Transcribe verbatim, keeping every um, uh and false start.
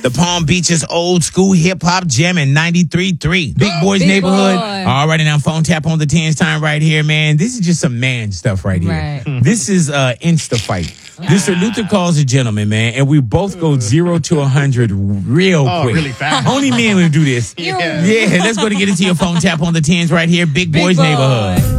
The Palm Beaches old school hip hop jam in ninety-three point three. Big Boys Big Neighborhood. Boy. All right, now phone tap on the tens time right here, man. This is just some man stuff right here. Right. This is uh, Insta fight. This Sir Luther calls a gentleman, man, and we both go zero to a hundred real Oh, quick. really fast. Only men will do this. Yeah. Yeah, let's go to get into your phone tap on the tens right here. Big, Big Boys Boy. Neighborhood.